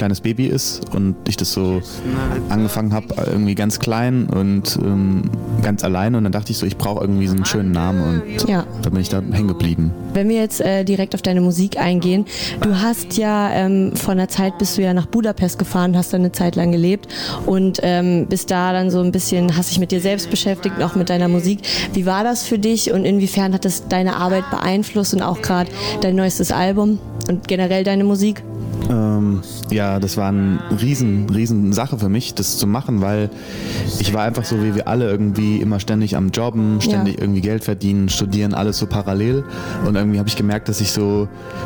kleines Baby ist und ich das so angefangen habe, irgendwie ganz klein und ganz alleine und dann dachte ich so, ich brauche irgendwie so einen schönen Namen und da bin ich da hängen geblieben. Wenn wir jetzt direkt auf deine Musik eingehen, du hast ja vor einer Zeit bist du ja nach Budapest gefahren, hast da eine Zeit lang gelebt und bist da dann so ein bisschen, hast dich mit dir selbst beschäftigt und auch mit deiner Musik. Wie war das für dich und inwiefern hat das deine Arbeit beeinflusst und auch gerade dein neuestes Album und generell deine Musik? Ja, das war eine riesen Sache für mich, das zu machen, weil ich war einfach so wie wir alle irgendwie immer ständig am Jobben, ständig irgendwie Geld verdienen, studieren, alles so parallel und irgendwie habe ich gemerkt, dass ich so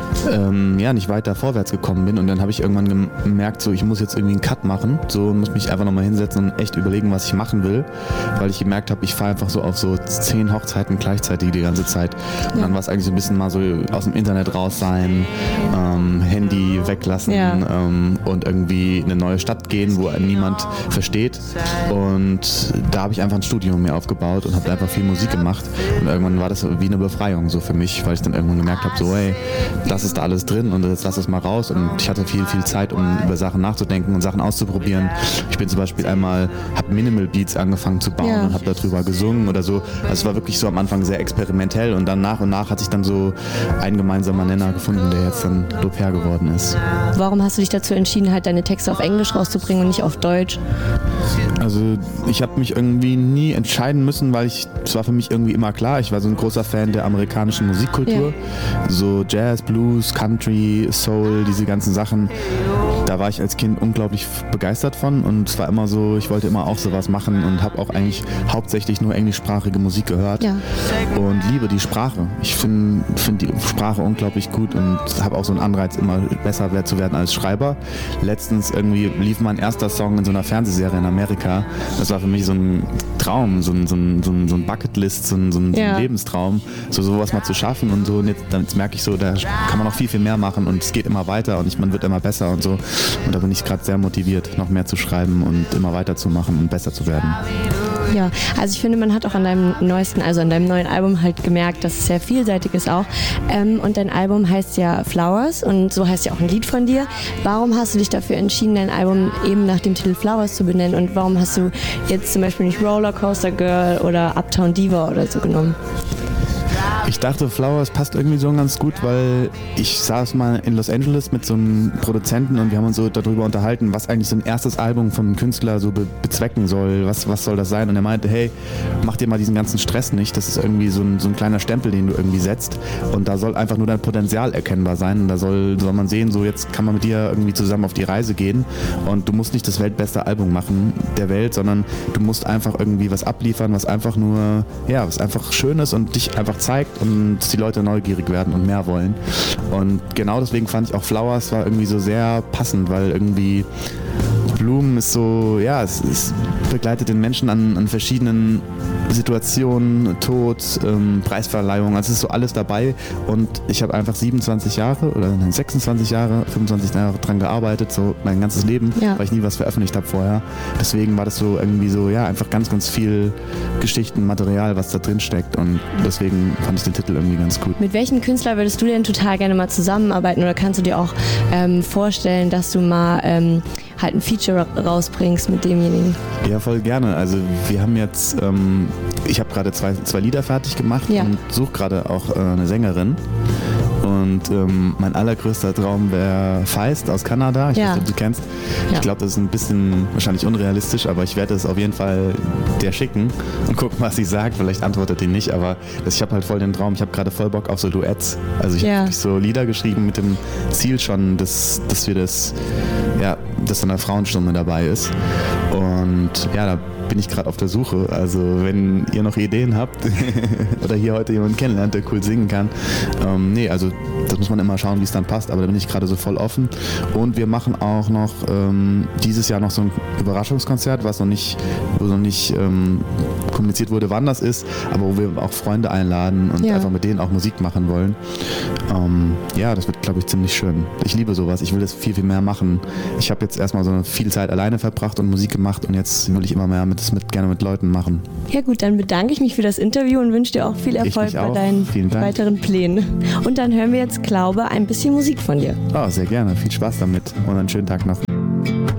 nicht weiter vorwärts gekommen bin und dann habe ich irgendwann gemerkt, so ich muss jetzt irgendwie einen Cut machen, so muss mich einfach nochmal hinsetzen und echt überlegen, was ich machen will, weil ich gemerkt habe, ich fahre einfach so auf so 10 Hochzeiten gleichzeitig die ganze Zeit und dann war es eigentlich so ein bisschen mal so aus dem Internet raus sein, Handy weglassen und irgendwie in eine neue Stadt gehen, wo einen niemand versteht und da habe ich einfach ein Studio mir aufgebaut und habe einfach viel Musik gemacht und irgendwann war das wie eine Befreiung so für mich, weil ich dann irgendwann gemerkt habe, so hey, das ist da alles drin und jetzt lass es mal raus und ich hatte viel Zeit, um über Sachen nachzudenken und Sachen auszuprobieren. Ich bin zum Beispiel habe Minimal Beats angefanin zu bauen und habe darüber gesungen oder so. Also es war wirklich so am Anfang sehr experimentell und dann nach und nach hat sich dann so ein gemeinsamer Nenner gefunden, der jetzt dann Doper geworden ist. Warum hast du dich dazu entschieden, halt deine Texte auf Englisch rauszubringen und nicht auf Deutsch? Also ich habe mich irgendwie nie entscheiden müssen, weil es war für mich irgendwie immer klar, ich war so ein großer Fan der amerikanischen Musikkultur, so Jazz, Blues, Country, Soul, diese ganzen Sachen. Da war ich als Kind unglaublich begeistert von und es war immer so, ich wollte immer auch sowas machen und habe auch eigentlich hauptsächlich nur englischsprachige Musik gehört und liebe die Sprache. Ich finde die Sprache unglaublich gut und habe auch so einen Anreiz, immer besser zu werden als Schreiber. Letztens irgendwie lief mein erster Song in so einer Fernsehserie in Amerika. Das war für mich so ein Traum, so ein Bucketlist, so ein Lebenstraum, sowas mal zu schaffen und so. Und jetzt merke ich so, da kann man noch viel mehr machen und es geht immer weiter und man wird immer besser und so. Und da bin ich gerade sehr motiviert, noch mehr zu schreiben und immer weiterzumachen und besser zu werden. Ja, also ich finde, man hat auch an deinem neuen Album halt gemerkt, dass es sehr vielseitig ist auch. Und dein Album heißt ja Flowers und so heißt ja auch ein Lied von dir. Warum hast du dich dafür entschieden, dein Album eben nach dem Titel Flowers zu benennen und warum hast du jetzt zum Beispiel nicht Rollercoaster Girl oder Uptown Diva oder so genommen? Ich dachte, Flowers passt irgendwie so ganz gut, weil ich saß mal in Los Angeles mit so einem Produzenten und wir haben uns so darüber unterhalten, was eigentlich so ein erstes Album von einem Künstler so bezwecken soll, was soll das sein? Und er meinte, hey, mach dir mal diesen ganzen Stress nicht, das ist irgendwie so ein kleiner Stempel, den du irgendwie setzt und da soll einfach nur dein Potenzial erkennbar sein und da soll man sehen, so jetzt kann man mit dir irgendwie zusammen auf die Reise gehen und du musst nicht das weltbeste Album machen der Welt, sondern du musst einfach irgendwie was abliefern, was einfach nur, was einfach schön ist und dich einfach zeigt und dass die Leute neugierig werden und mehr wollen. Und genau deswegen fand ich auch Flowers war irgendwie so sehr passend, weil irgendwie Blumen ist so, es begleitet den Menschen an verschiedenen Situationen, Tod, Preisverleihung, also es ist so alles dabei und ich habe einfach 26 Jahre oder 26 Jahre, 25 Jahre dran gearbeitet, so mein ganzes Leben, weil ich nie was veröffentlicht habe vorher. Deswegen war das so irgendwie so, einfach ganz viel Geschichten, Material, was da drin steckt und deswegen fand ich den Titel irgendwie ganz gut. Mit welchem Künstler würdest du denn total gerne mal zusammenarbeiten oder kannst du dir auch vorstellen, dass du mal halt ein Feature rausbringst mit demjenigen? Ja, voll gerne. Also wir haben jetzt, ich habe gerade zwei Lieder fertig gemacht und suche gerade auch eine Sängerin. Und mein allergrößter Traum wäre Feist aus Kanada. Ich weiß nicht, ob du kennst. Ich glaube, das ist ein bisschen wahrscheinlich unrealistisch, aber ich werde es auf jeden Fall der schicken und gucken, was sie sagt. Vielleicht antwortet die nicht, aber ich habe halt voll den Traum. Ich habe gerade voll Bock auf so Duets. Also ich habe so Lieder geschrieben mit dem Ziel schon, dass wir dass dann eine Frauenstimme dabei ist. Und da bin ich gerade auf der Suche. Also wenn ihr noch Ideen habt oder hier heute jemanden kennenlernt, der cool singen kann. Also das muss man immer schauen, wie es dann passt, aber da bin ich gerade so voll offen. Und wir machen auch noch dieses Jahr noch so ein Überraschungskonzert, wo noch nicht kommuniziert wurde, wann das ist, aber wo wir auch Freunde einladen und einfach mit denen auch Musik machen wollen. Das wird, glaube ich, ziemlich schön. Ich liebe sowas. Ich will das viel mehr machen. Ich habe jetzt erstmal so viel Zeit alleine verbracht und Musik gemacht und jetzt will ich immer mehr gerne mit Leuten machen. Ja gut, dann bedanke ich mich für das Interview und wünsche dir auch viel Erfolg bei deinen weiteren Plänen. Und dann hören wir jetzt, glaube ich, ein bisschen Musik von dir. Oh, sehr gerne. Viel Spaß damit und einen schönen Tag noch.